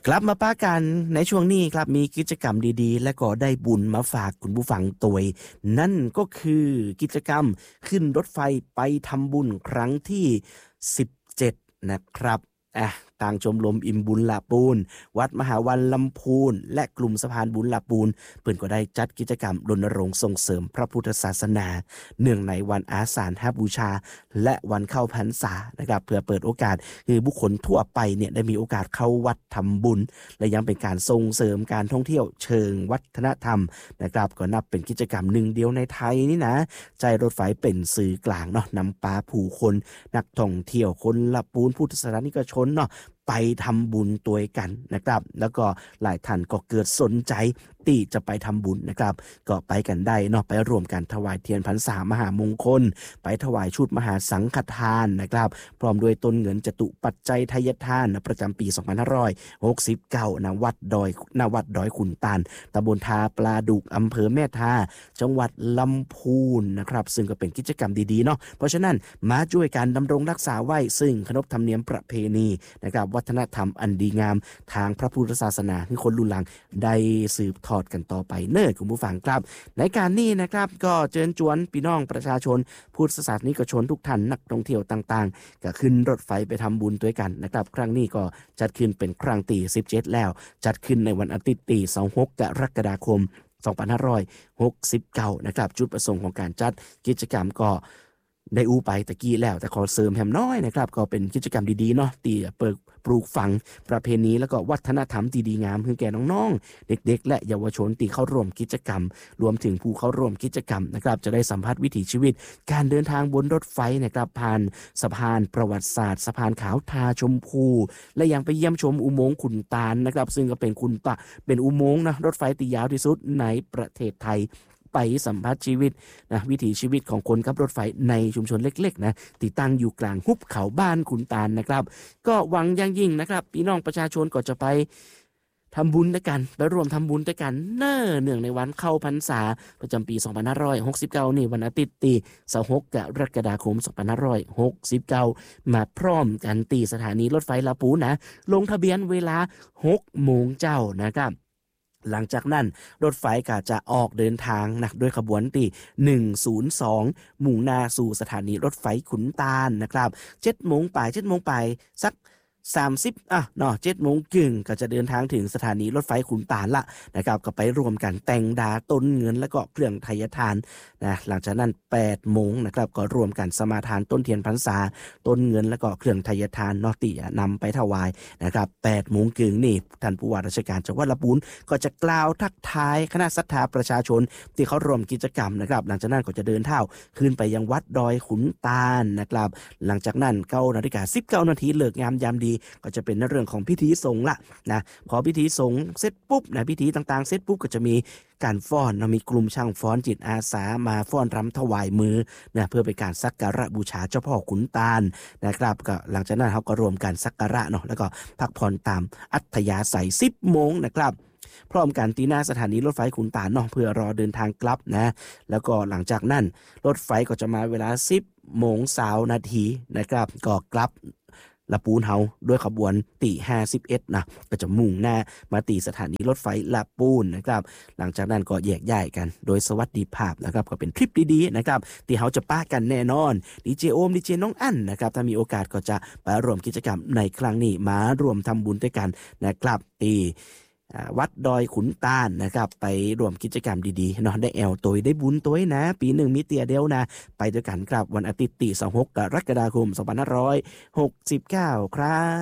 กลับมาป้ากันในช่วงนี้ครับมีกิจกรรมดีๆและก็ได้บุญมาฝากคุณผู้ฟังตัวนั่นก็คือกิจกรรมขึ้นรถไฟไปทำบุญครั้งที่17นะครับทางชมรมอิ่มบุญละปูนวัดมหาวันลำพูนและกลุ่มสะพานบุญละปูนเพิ่นก็ได้จัดกิจกรรมรณรงค์ส่งเสริมพระพุทธศาสนาเนื่องในวันอาสาฬหบูชาและวันเข้าพรรษานะครับเพื่อเปิดโอกาสให้บุคคลทั่วไปเนี่ยได้มีโอกาสเข้าวัดทำบุญและยังเป็นการส่งเสริมการท่องเที่ยวเชิงวัฒนธรรมนะครับก็นับเป็นกิจกรรมหนึ่งเดียวในไทยนี่นะใจรถไฟเป็นสื่อกลางเนาะนำพาผู้คนนักท่องเที่ยวคนละปูนพุทธศาสนิกชนเนาะไปทำบุญตัวกันนะครับแล้วก็หลายท่านก็เกิดสนใจที่จะไปทำบุญนะครับก็ไปกันได้เนาะไปร่วมกันถวายเทียนพรรษามหามงคลไปถวายชุดมหาสังฆทานนะครับพร้อมด้วยต้นเงินจตุปัจจัยทายทานประจำปี2569ณวัดดอยขุนตาลตำบลทาปลาดุกอำเภอแม่ทาจังหวัดลำพูนนะครับซึ่งก็เป็นกิจกรรมดีๆเนาะเพราะฉะนั้นมาช่วยกันดำรงรักษาไว้ซึ่งขนบธรรมเนียมประเพณีนะครับวัฒนธรรมอันดีงามทางพระพุทธศาสนาที่คนรุ่นหลังได้สืบทอดกันต่อไปเน้อคุณผู้ฟังครับในการนี้นะครับก็เชิญชวนพี่น้องประชาชนพุทธศาสนิกชนทุกท่านนักท่องเที่ยวต่างๆก็ขึ้นรถไฟไปทำบุญด้วยกันนะครับครั้งนี้ก็จัดขึ้นเป็นครั้งที่17แล้วจัดขึ้นในวันอาทิตย์ที่26กรกฎาคม2569นะครับจุดประสงค์ของการจัดกิจกรรมก็ได้ไปตะกี้แล้วแต่ขอเสริมแฮมน้อยนะครับก็เป็นกิจกรรมดีๆเนาะที่เปิดปลูกฝังประเพณีแล้วก็วัฒนธรรมที่ดีงามให้แก่น้องๆเด็กๆและเยาวชนที่เข้าร่วมกิจกรรมรวมถึงผู้เข้าร่วมกิจกรรมนะครับจะได้สัมผัสวิถีชีวิตการเดินทางบนรถไฟนะครับผ่านสะพานประวัติศาสตร์สะพานขาวทาชมพูและยังไปเยี่ยมชมอุโมงค์ขุนตาลนะครับซึ่งก็เป็นอุโมงค์นะรถไฟที่ยาวที่สุดในประเทศไทยไปสัมผัสชีวิตนะวิถีชีวิตของคนขับรถไฟในชุมชนเล็กๆนะที่ตั้งอยู่กลางหุบเขาบ้านขุนตาลนะครับก็หวังอย่างยิ่งนะครับพี่น้องประชาชนก็จะไปทำบุญด้วยกันไปร่วมทำบุญด้วยกันเนื่องในวันเข้าพรรษาประจำปี2569นี่วันอาทิตย์ที่26กรกฎาคม2569มาพร้อมกันที่สถานีรถไฟลาปูนนะลงทะเบียนเวลา 6 โมงเจ้านะครับหลังจากนั้นรถไฟก็จะออกเดินทางนะด้วยขบวนที่102มุ่งหน้าสู่สถานีรถไฟขุนตาลนะครับ7 โมงไปสัก30เนาะ7 โมงครึ่งก็จะเดินทางถึงสถานีรถไฟขุนตาลละนะครับก็ไปรวมกันแต่งดาต้นเงินแล้วก็เครื่องไทยทานนะหลังจากนั้น8 โมงนะครับก็รวมกันสมาทานต้นเทียนพรรษาต้นเงินแล้วก็เครื่องไทยทานเนาะที่นำไปถวายนะครับ8 โมงครึ่งนี่ท่านผู้ว่าราชการจังหวัดลำพูนก็จะกล่าวทักทายคณะศรัทธาประชาชนที่เขาร่วมกิจกรรมนะครับหลังจากนั้นก็จะเดินเท้าขึ้นไปยังวัดดอยขุนตาลนะครับหลังจากนั้น9:19 นาทีเลิกงามยามดีก็จะเป็นในเรื่องของพิธีสงฆ์ละนะพอพิธีสงฆ์เสร็จปุ๊บนะพิธีต่างๆเสร็จปุ๊บก็จะมีการฟ้อนมีกลุ่มช่างฟ้อนจิตอาสามาฟ้อนรำถวายมือนะเพื่อเป็นการสักการะบูชาเจ้าพ่อขุนตาลนะครับก็หลังจากนั้นเขาก็รวมกันสักการะเนาะแล้วก็พักผ่อนตามอัธยาศัย10 โมงนะครับพร้อมกันตีหน้าสถานีรถไฟขุนตาลเนาะเพื่อรอเดินทางกลับนะแล้วก็หลังจากนั้นรถไฟก็จะมาเวลา10 โมง20 นาทีนะครับก็กลับลาปูนเฮาด้วยขบวนตี51นะก็จะมุ่งหน้ามาตีสถานีรถไฟลาปูนนะครับหลังจากนั้นก็แยกย้ายกันโดยสวัสดิภาพนะครับก็เป็นทริปดีๆนะครับที่เฮาจะป้ากันแน่นอนดีเจโอมดีเจน้องอั้นนะครับถ้ามีโอกาสก็จะไปร่วมกิจกรรมในครั้งนี้มารวมทำบุญด้วยกันนะครับตีวัดดอยขุนตาลนะครับไปร่วมกิจกรรมดีๆเนาะได้แอลตัวได้บุญตัวนะปีหนึ่งมีเตียเดียวนะไปด้วยกันครับวันอาทิตย์ที่26 กรกฎาคม2569ครับ